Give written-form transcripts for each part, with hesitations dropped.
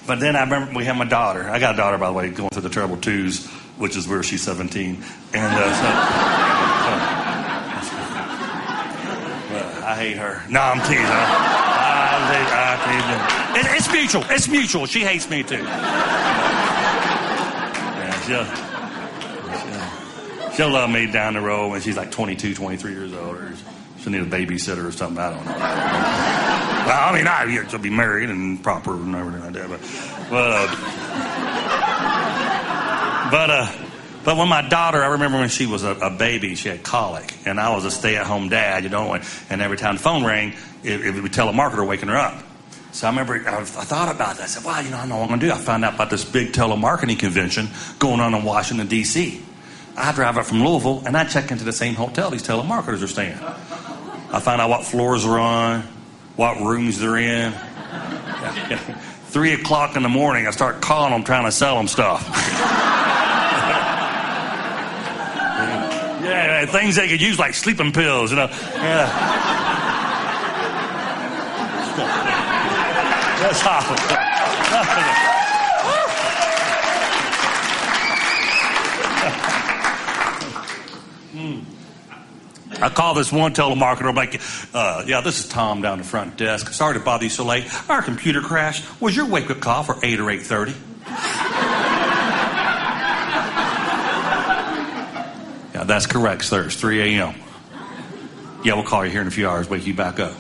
But then I remember we had my daughter. I got a daughter, by the way, going through the terrible twos, which is where she's 17. And I hate her. No, I'm teasing her. It's mutual. It's mutual. She hates me too. Yeah, she'll love me down the road when she's like 22, 23 years old, or she'll need a babysitter or something. I don't know. Well, I mean, she'll be married and proper and everything like that. But when my daughter, I remember when she was a baby, she had colic, and I was a stay-at-home dad, and every time the phone rang, it would tell a telemarketer waking her up. So I remember I thought about that. I said, well, I know what I'm going to do. I found out about this big telemarketing convention going on in Washington, D.C. I drive up from Louisville, and I check into the same hotel these telemarketers are staying. I find out what floors they're on, what rooms they're in. 3 o'clock in the morning, I start calling them, trying to sell them stuff. Yeah, things they could use like sleeping pills, Yeah. That's awful. I call this one telemarketer. I'm like, yeah, this is Tom down the front desk. Sorry to bother you so late. Our computer crashed. Was your wake-up call for 8 or 8:30? Yeah, that's correct, sir. It's 3 a.m. Yeah, we'll call you here in a few hours, wake you back up.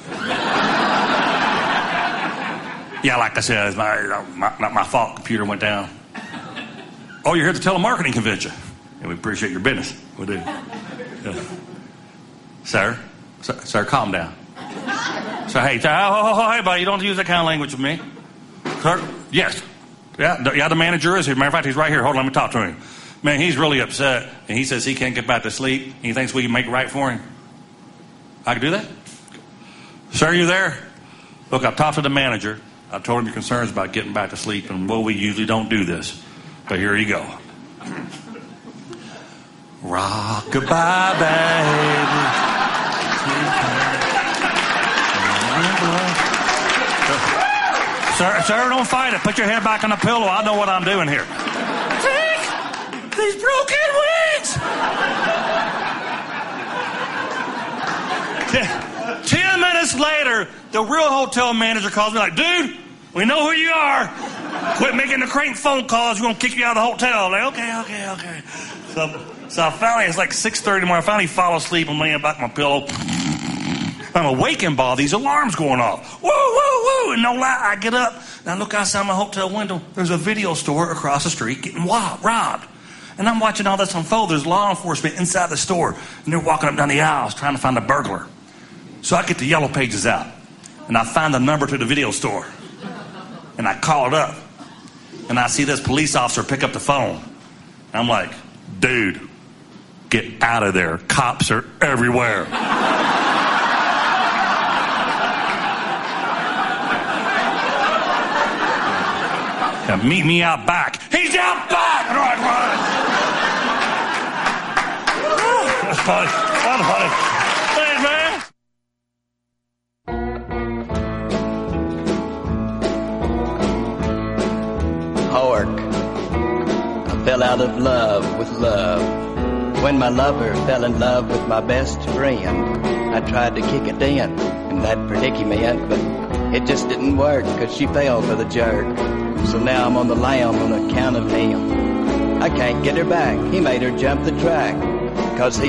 Yeah, like I said, it's not my fault. Computer went down. Oh, you're here at the telemarketing convention. Yeah, we appreciate your business. We do. Yeah. Sir, calm down. So, hey, hey, buddy, you don't use that kind of language with me. Sir, yes. Yeah, the manager is here. Matter of fact, he's right here. Hold on, let me talk to him. Man, he's really upset, and he says he can't get back to sleep, and he thinks we can make it right for him. I can do that? Sir, you there? Look, I've talked to the manager. I told him your concerns about getting back to sleep, and, well, we usually don't do this. But here you go. Rock-a-bye, baby. Sir, don't fight it. Put your head back on the pillow. I know what I'm doing here. Take these broken wings. 10 minutes later, the real hotel manager calls me like, dude, we know who you are. Quit making the crank phone calls. We're going to kick you out of the hotel. I'm like, okay. So I finally, it's like 6:30 in the morning. I finally fall asleep. I'm laying back on my pillow. I'm awakened by all these alarms going off. Woo, woo, woo. And no lie, I get up and I look outside my hotel window. There's a video store across the street getting robbed. And I'm watching all this unfold. There's law enforcement inside the store. And they're walking up down the aisles trying to find a burglar. So I get the yellow pages out. And I find the number to the video store. And I call it up. And I see this police officer pick up the phone. And I'm like, dude, get out of there. Cops are everywhere. Now meet me out back. He's out back! That's funny. That's funny. Thanks, man. Hark, I fell out of love with love. When my lover fell in love with my best friend, I tried to kick a dent in that predicament, but it just didn't work, 'cause she fell for the jerk. So now I'm on the lam on account of him. I can't get her back, he made her jump the track, 'cause he